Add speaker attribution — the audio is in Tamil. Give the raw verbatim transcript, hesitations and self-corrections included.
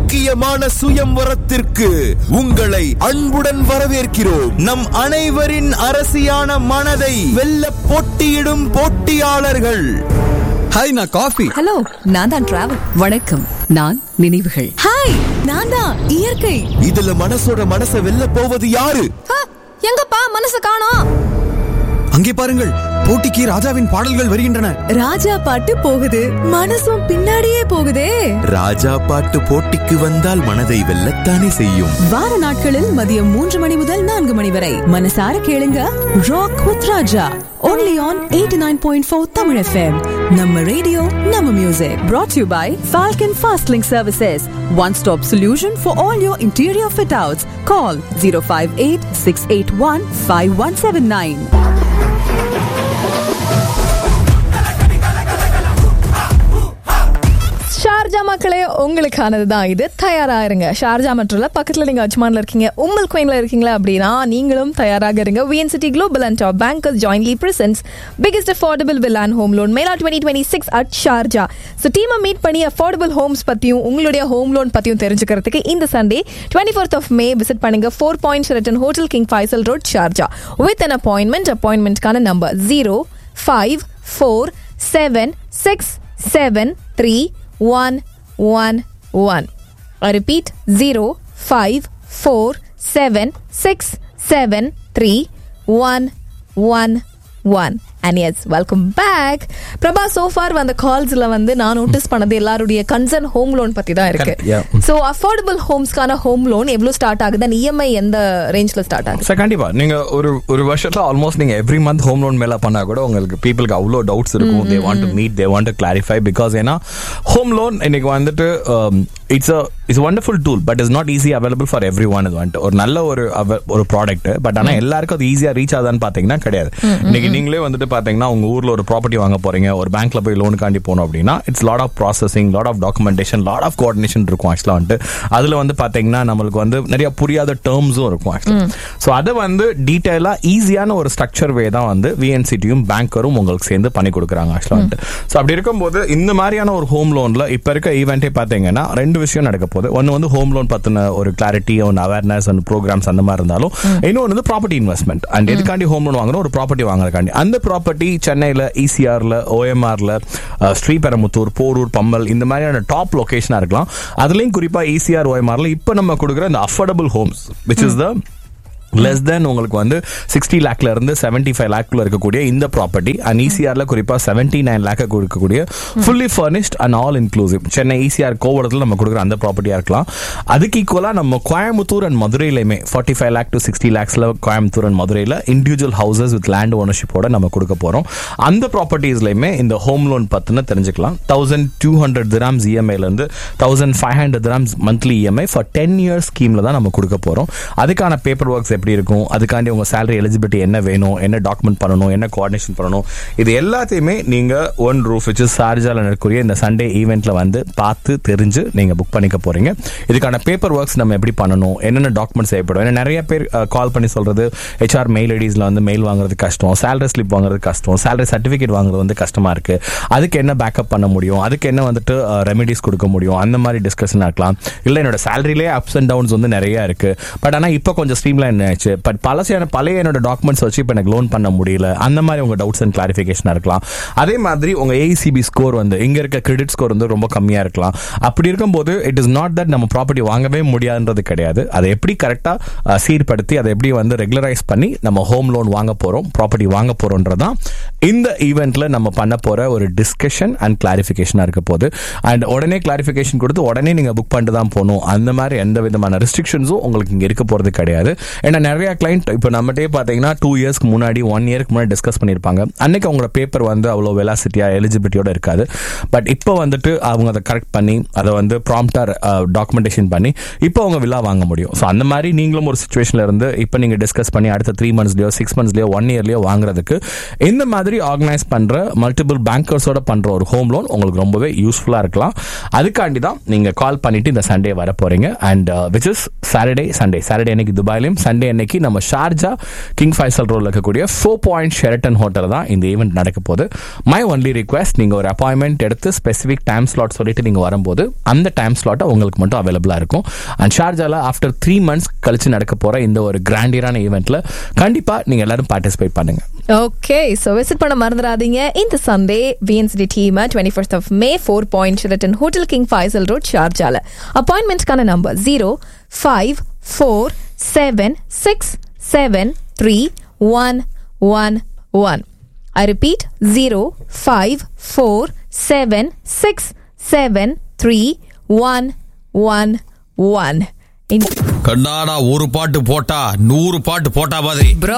Speaker 1: முக்கியமான சுயம்வரத்திற்கு உங்களை அன்புடன் வரவேற்கிறோம். நம் அனைவரின் அரசியான மனதை வெல்ல போட்டியிடும் போட்டியாளர்கள்.
Speaker 2: ஹாய், நான் காஃபி.
Speaker 3: ஹலோ, நான் தான் டிராவல். வணக்கம், நான் நினைவுகள். ஹாய், நான் தான் இயற்கை.
Speaker 1: இதுல மனசோட மனசை வெல்ல போவது யாரு?
Speaker 3: எங்கப்பா மனசு காணோம்.
Speaker 2: அங்கே பாருங்கள், போட்டிக்கு ராஜாவின் பாடல்கள் வருகின்றன.
Speaker 3: ராஜா பாட்டு போகுது, மனசும் பின்னாடியே போகுதே.
Speaker 1: ராஜா பாட்டு போட்டிக்கு வந்தால் மனதை வெல்லத்தானே செய்யும்.
Speaker 3: வார நாட்களில் மதியம் மூன்று மணி முதல் நான்கு மணி வரை மனசார கேளுங்க. Rock with Raja, only on eighty-nine point four Tamil F M. நம்ம ரேடியோ, நம்ம music. Brought to you by Falcon Fast Link Services, one stop solution for all your interior fit outs. Call zero five eight six eight one five one seven nine. Sharjah மக்களே, உங்களுக்கானது தான் இது. தயாரா இருங்க. ஷார்ஜா மற்றும் பக்கத்துல நீங்க அஜ்மான்ல இருக்கீங்க, உம்மல் குவைன்ல இருக்கீங்களா அப்படின்னா நீங்களும் தயாராக இருங்க. V N City Global and Top Bankers jointly presents biggest affordable villa and home loan Mela twenty twenty-six at Sharjah. So team meet பண்ணி affordable homes பத்தியும் உங்களுடைய home loan பத்தியும் தெரிஞ்சுக்கிறதுக்கு இந்த Sunday twenty-fourth of May visit பண்ணுங்க Four Points Sheraton Hotel, King Faisal Road, Sharjah with an appointment. appointment கான number zero five four seven six seven three one one one. I repeat, zero five four seven six seven three one one one. And yes, welcome back. Prabha, so far வந்த கால்ஸ்ல வந்து நான் நோட்டீஸ் பண்ணது எல்லாருடைய கன்சர்ன் ஹோம் லோன் பத்தி தான் இருக்கு. சோ அஃபோர்டபிள் ஹோம்ஸ்க்கான ஹோம் லோன் எவ்வளவு ஸ்டார்ட் ஆகுது, அண்ட் இஎம்ஐ எந்த ரேஞ்ச்ல ஸ்டார்ட் ஆகுது? சார்,
Speaker 4: கண்டிப்பா நீங்க ஒரு ஒரு வருஷத்துல ஆல்மோஸ்ட் நீங்க எவ்ரி மந்த் ஹோம் லோன் மேல பண்ணா கூட உங்களுக்கு பீப்புளுக்கு அவ்வளோ டவுட்ஸ் இருக்கும். They want to meet, they want to clarify. Because ஏன்னா ஹோம் லோன் இன்னைக்கு வந்துட்டு it's a it's wonderful tool, but is not easy available for every one. இது வந்துட்டு ஒரு நல்ல ஒரு ஒரு ப்ராடக்ட், பட் ஆனா எல்லாருக்கும் அது ஈஸியா ரீச் ஆகுதான்னு பாத்தீங்கன்னா கிடையாது. இன்னைக்கு நீங்களே வந்துட்டு பாத்தீங்கன்னா உங்க ஊர்ல ஒரு ப்ராப்பர்ட்டி வாங்க போறீங்க, ஒரு பேங்க்ல போய் லோனுக்காண்டி போனோம் அப்படின்னா it's lot of processing, lot of documentation, lot of coordination இருக்கும். ஆக்சுவலா வந்துட்டு அதுல வந்து பாத்தீங்கன்னா நம்மளுக்கு வந்து நிறைய புரியாத டேர்ம்ஸும் இருக்கும். ஆக்சுவலா ஸோ அதை வந்து டீடைலா ஈஸியான ஒரு ஸ்ட்ரக்சர் வே தான் வந்து விஎன்சிடியும் பேங்கரும் உங்களுக்கு சேர்ந்து பண்ணி கொடுக்குறாங்க. ஆக்சுவலா வந்துட்டு ஸோ அப்படி இருக்கும்போது இந்த மாதிரியான ஒரு ஹோம் லோன்ல இப்ப இருக்க ஈவெண்டே பாத்தீங்கன்னா ரெண்டு விஷயம் நடக்க போகுது. ஒன்னு வந்து ஹோம் லோன் பத்தின ஒரு கிளாரிட்டி, ஒன்று அவேர்னஸ் அண்ட் ப்ரோக்ராம்ஸ் அந்த மாதிரி இருந்தாலும், இன்னொன்று வந்து ப்ராப்பர்ட்டி இன்வெஸ்ட்மெண்ட். அண்ட் எதுக்காண்டி ஹோம் லோன் வாங்கணும், ஒரு ப்ராப்பர்ட்டி வாங்குறதுக்காண்டி. அந்த ப்ராப்பர்ட்டி சென்னையில, இசிஆர்ல, ஓஎம்ஆர்ல, ஸ்ரீபெரும்புத்தூர், போரூர், பம்மல் இந்த மாதிரியான டாப் லொகேஷனா இருக்கலாம். அதுலயும் குறிப்பா இசிஆர், ஓஎம்ஆர்ல இப்ப நம்ம கொடுக்குற இந்த affordable Holmes which is the less than உங்களுக்கு வந்து சிக்ஸ்டி லேக்ல இருந்து செவன்டி ஃபைவ் லேக்ல இருக்கக்கூடிய இந்த ப்ராப்பர்ட்டி, அண்ட் இசிஆர்ல குறிப்பா செவன்டி நைன் லேக் கொடுக்கக்கூடிய fully furnished and all inclusive Chennai ECR கோவளத்தில் நம்ம கொடுக்குற அந்த ப்ராப்பர்ட்டியா இருக்கலாம். அதுக்கு ஈக்குவலா நம்ம Coimbatore and மதுரையிலுமே forty five lakh to sixty லேக்ஸ்ல Coimbatore and மதுரையில இண்டிவிஜுவல் ஹவுசஸ் வித் லேண்ட் ஓனர்ஷிப்போட நம்ம கொடுக்க போறோம். அந்த ப்ராப்பர்ட்டிஸ்லயுமே இந்த ஹோம் லோன் பத்தின தெரிஞ்சுக்கலாம். தௌசண்ட் டூ ஹண்ட்ரட் திராம்ஸ் இஎம்ஐல இருந்து thousand five hundred grams monthly EMI for ten years ஸ்கீம்ல தான் நம்ம கொடுக்க போறோம். அதுக்கான பேப்பர் ஒர்க்ஸ் எப்படி இருக்கும், அதுக்காண்டி உங்க சேலரி எலிஜிபிலிட்டி என்ன வேணும், என்ன டாக்குமெண்ட் பண்ணணும், என்ன கோஆர்டினேஷன் பண்ணணும், இது எல்லாத்தையுமே நீங்க ஒன் ரூஃப் வச்சு ஷார்ஜால நடக்கக்கூடிய இந்த சண்டே ஈவெண்ட்ல வந்து பார்த்து தெரிஞ்சு நீங்க புக் பண்ணிக்க போறீங்க. இதுக்கான பேப்பர் ஒர்க்ஸ் நம்ம எப்படி பண்ணணும், என்னென்ன டாக்குமெண்ட்ஸ் தேவைப்படும். ஏன்னா நிறைய பேர் கால் பண்ணி சொல்றது ஹெச்ஆர் மெயில் ஐடிஸ்ல வந்து மெயில் வாங்குறது கஷ்டம், சேலரி ஸ்லிப் வாங்குறது கஷ்டம், சேலரி சர்டிபிகேட் வாங்குறது வந்து கஷ்டமா இருக்கு, அதுக்கு என்ன பேக்கப் பண்ண முடியும், அதுக்கு என்ன வந்துட்டு ரெமிடிஸ் கொடுக்க முடியும், அந்த மாதிரி டிஸ்கஷன் இருக்கலாம். இல்ல என்னோட சேலரிலேயே அப்ஸ் அண்ட் டவுன்ஸ் வந்து நிறைய இருக்கு, பட் ஆனா இப்போ கொஞ்சம் ஸ்ட்ரீம்லைன் ஆயிடுச்சு, பட் பழசையான பழைய என்னோட டாக்குமெண்ட்ஸ் வச்சு இப்போ எனக்கு லோன் பண்ண முடியல, அந்த மாதிரி உங்க டவுட்ஸ் அண்ட் கிளாரிஃபிகேஷன் இருக்கலாம். அதே மாதிரி உங்க ஏஇசிபி ஸ்கோர் வந்து இங்க இருக்க கிரெடிட் ஸ்கோர் வந்து ரொம்ப கம்மியா இருக்கலாம். அப்படி இருக்கும்போது இட் இஸ் நாட் தட் நம்ம ப்ராப்பர்ட்டி வாங்கவே முடியாதுன்றது கிடையாது. அதை எப்படி கரெக்டா சீர்படுத்தி அதை எப்படி வந்து ரெகுலரைஸ் பண்ணி நம்ம ஹோம் லோன் வாங்க போறோம், ப்ராப்பர்ட்டி வாங்க போறோம்ன்றதான் இந்த ஈவெண்ட்ல நம்ம பண்ண போற ஒரு டிஸ்கஷன் அண்ட் கிளாரிஃபிகேஷனா இருக்க போது. அண்ட் உடனே கிளாரிஃபிகேஷன் கொடுத்து உடனே நீங்க புக் பண்ணிட்டு தான் போகணும், அந்த மாதிரி எந்த விதமான ரெஸ்ட்ரிக்ஷன்ஸும் உங்களுக்கு இங்க இருக்க போறது கிடையாது. ஏன்னா நிறைய கிளைண்ட் இப்போ நம்மகிட்டே பார்த்தீங்கன்னா டூ இயர்ஸ்க்கு முன்னாடி ஒன் இயர்க்கு முன்னாடி டிஸ்கஸ் பண்ணியிருப்பாங்க. அன்னைக்கு அவங்களோட பேப்பர் வந்து அவ்வளோ வெலாசிட்டியா எலிஜிபிலிட்டியோட இருக்காது. பட் இப்போ வந்துட்டு அவங்க அதை கரெக்ட் பண்ணி அதை வந்து ப்ராம்ப்டா டாக்குமெண்டேஷன் பண்ணி இப்போ அவங்க வில்லா வாங்க முடியும். ஸோ அந்த மாதிரி நீங்களும் ஒரு சுச்சுவேஷன்ல இருந்து இப்போ நீங்க டிஸ்கஸ் பண்ணி அடுத்த த்ரீ மந்த்ஸ்லயோ சிக்ஸ் மந்த்ஸ்லயோ ஒன் இயர்லயோ வாங்குறதுக்கு இந்த மாதிரி ஆர்கனைஸ் பண்ற மல்டிபிள் பேங்கர்ஸோட பண்ற ஒரு ஹோம் லோன் உங்களுக்கு ரொம்பவே யூஸ்ஃபுல்லா இருக்கலாம். அதுக்காண்டி தான் நீங்க கால் பண்ணிட்டு இந்த சண்டே வர போறீங்க. And which is Saturday Sunday Saturday அன்னைக்கு துபாயிலையும், சண்டே அன்னைக்கு நம்ம ஷார்ஜா கிங் ஃபைசல் ரோட்ல இருக்கக்கூடிய ஃபோர் பாயிண்ட் ஷெரட்டன் ஹோட்டல் தான் இந்த ஈவெண்ட் நடக்க போகுது. மை ஒன்லி ரிக்வெஸ்ட், நீங்க ஒரு அப்பாயின்மெண்ட் எடுத்து ஸ்பெசிபிக் டைம் ஸ்லாட் சொல்லிட்டு நீங்க வரும்போது அந்த டைம் ஸ்லாட் உங்களுக்கு மட்டும் அவைலபிளா இருக்கும். அண்ட் ஷார்ஜால ஆஃப்டர் த்ரீ மந்த்ஸ் கழிச்சு நடக்க போற இந்த ஒரு கிராண்டியரான ஈவெண்ட்ல கண்டிப்பா நீங்க எல்லாரும் பார்ட்டிசிபேட் பண்ணுங்க.
Speaker 3: ஓகே, சோ விசிட் பண்ண மறந்துடாதீங்க இந்த Sunday VNCD team twenty first of May four point Sheraton hotel king Faisal road ஷார்ஜால. அப்பாயின்மெண்ட்கான number zero five four seven six seven three one one one. I repeat, zero five four seven six seven three one one one.
Speaker 5: கண்ணாடா ஒரு பாட்டு போட்டா நூறு பாட்டு போட்டா மாதிரி.